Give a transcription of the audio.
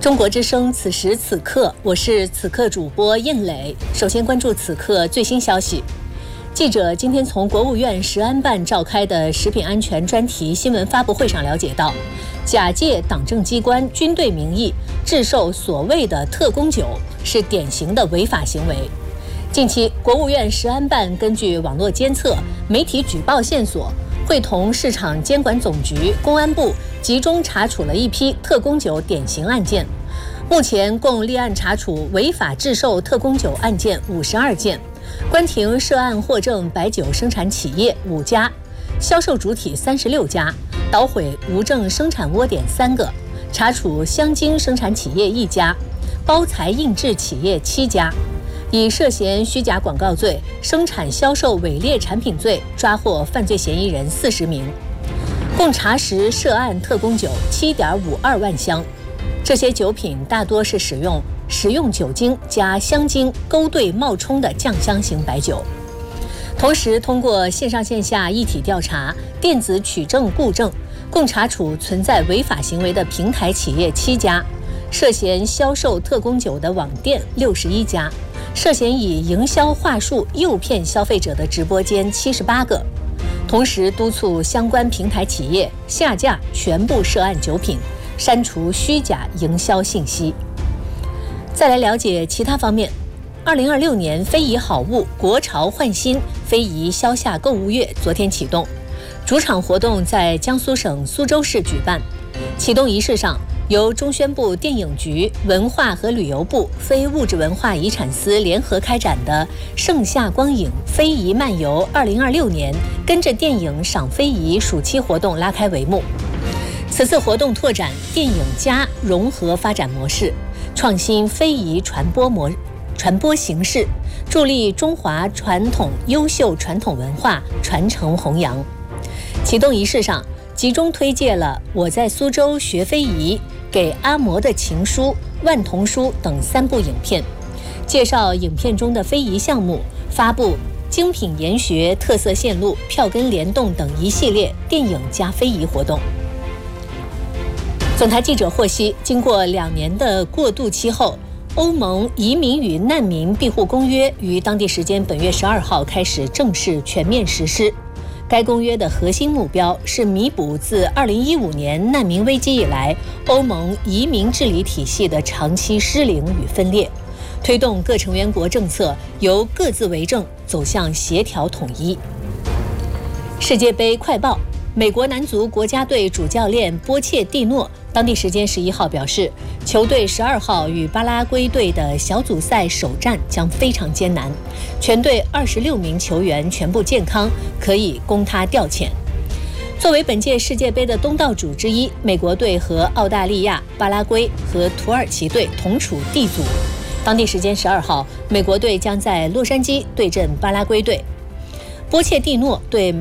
中国之声，此时此刻，我是此刻主播应磊。首先关注此刻最新消息。记者今天从国务院食安办召开的食品安全专题新闻发布会上了解到，假借党政机关、军队名义制售所谓的特供酒是典型的违法行为。近期，国务院食安办根据网络监测、媒体举报线索，会同市场监管总局、公安部集中查处了一批特供酒典型案件。目前共立案查处违法制售特供酒案件52件，关停涉案获证白酒生产企业5家，销售主体36家，捣毁无证生产窝点3个，查处香精生产企业1家，包材印制企业7家。以涉嫌虚假广告罪、生产销售伪劣产品罪抓获犯罪嫌疑人40名，共查实涉案特供酒7.52万箱。这些酒品大多是使用食用酒精加香精勾兑冒充的酱香型白酒。同时，通过线上线下一体调查、电子取证固证，共查处存在违法行为的平台企业7家，涉嫌销售特供酒的网店61家，涉嫌以营销话术诱骗消费者的直播间78个。同时督促相关平台企业下架全部涉案酒品，删除虚假营销信息。再来了解其他方面。2026年非遗好物国潮焕新非遗销夏购物月昨天启动，主场活动在江苏省苏州市举办。启动仪式上，由中宣部电影局、文化和旅游部非物质文化遗产司联合开展的盛夏光影非遗漫游2026年跟着电影赏非遗暑期活动拉开帷幕。此次活动拓展电影加融合发展模式，创新非遗传播形式，助力中华传统优秀传统文化传承弘扬。启动仪式上，集中推介了《我在苏州学非遗》、给阿嬷的情书、万童书等3部影片，介绍影片中的非遗项目，发布精品研学、特色线路、票根联动等一系列电影加非遗活动。总台记者获悉，经过2年的过渡期后，欧盟移民与难民庇护公约于当地时间本月12号开始正式全面实施。该公约的核心目标是弥补自2015年难民危机以来欧盟移民治理体系的长期失灵与分裂，推动各成员国政策由各自为政走向协调统一。世界杯快报，美国男足国家队主教练波切蒂诺当地时间11号表示，球队12号与巴拉圭队的小组赛首战将非常艰难，全队26名球员全部健康，可以供他调遣。作为本届世界杯的东道主之一，美国队和澳大利亚、巴拉圭和土耳其队同处 D 组。当地时间12号，美国队将在洛杉矶对阵巴拉圭队。波切蒂诺对